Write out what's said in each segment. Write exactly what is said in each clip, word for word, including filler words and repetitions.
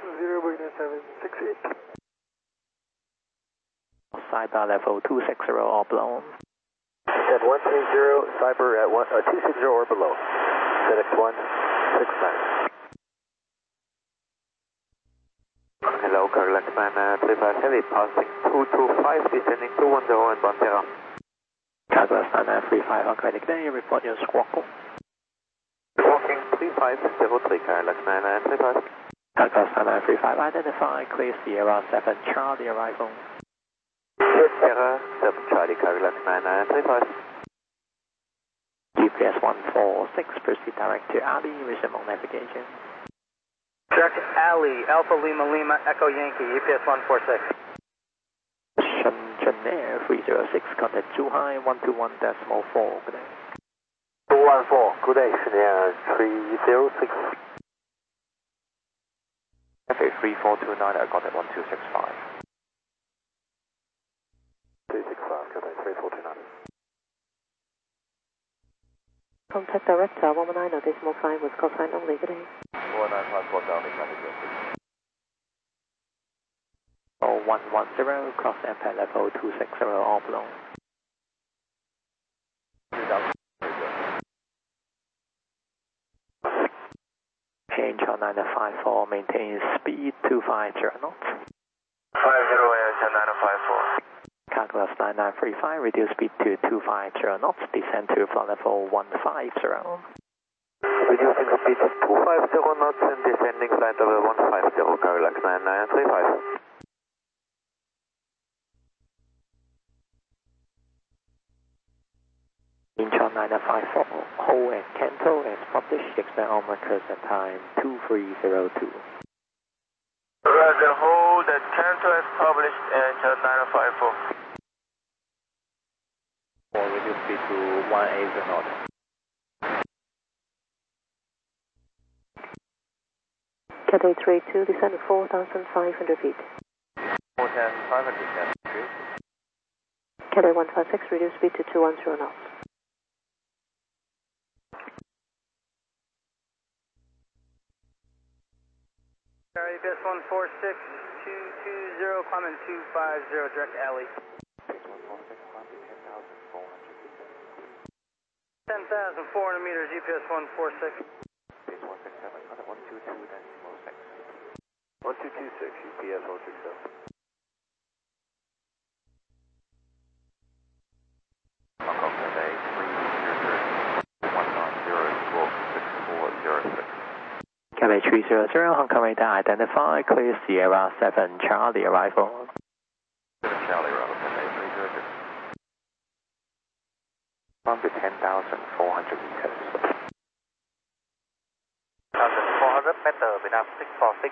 zero, Bermuda seven six eight. Cyber level two six zero or below. At one three zero, Cyber at one, uh, two six zero or below. FedEx one six nine. Hello, Carolina uh, three five Heavy, passing two two five, descending two one zero and Bonterra. Carolina three five, Aquatic Day, report your squawk. Walking three five zero three, Carolina three five. Carolina three five, identify, clear Sierra seven, Charlie arrival. Sierra seven, Charlie, Carolina three five. G P S one four six, proceed direct to Ali, resume on navigation. Direct Ali, Alpha Lima Lima, Echo Yankee, G P S one four six. Shenzhen Air three zero six, contact Zhuhai one two one decimal four, good day. two one four, good day, Shenzhen Air three zero six. F A three four two nine, contact one two six five. two six five, good day, three four two nine. Contact Director one one nine decimal five with call sign only, good day. one nine five four down, exactly. Oh one one zero, cross airport level two six zero, all below. Change on nine five four, maintain speed two five zero knots. five zero and nine five four. Calculus nine nine three five, reduce speed to two five zero knots, descend to flight level one five zero. Reducing speed to two five zero knots and descending flight level one five zero, Carolina nine three five. Incheon nine five four, hold and cancel as published, expect on records at time two three zero two. Roger, hold and cancel as published, Incheon nine five four. Or reduce speed to one eight zero knots. Cathay three two, descend four thousand five hundred feet. four thousand five hundred feet. Cathay one five six, reduce speed to two one zero knots. G P S one four six two two zero, climbing two five zero, direct alley. ten thousand four hundred meters, G P S one four six. one two two decimal six. one two two six, G P S one six seven. Hong Kong Cathay three zero zero one nine zero squawk six four zero six. Cathay three zero zero, Hong Kong radar identify, clear Sierra seven, Charlie arrival. Charlie arrival, Cathay three zero zero. Climb to ten thousand four hundred meters. ten thousand four hundred meters, Vietnam six four six.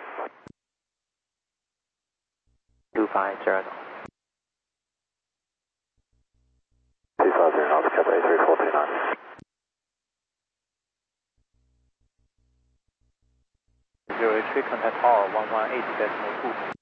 two five zero knots. two five zero knots, Cathay three four two nine. zero three, contact R one one eight decimal two.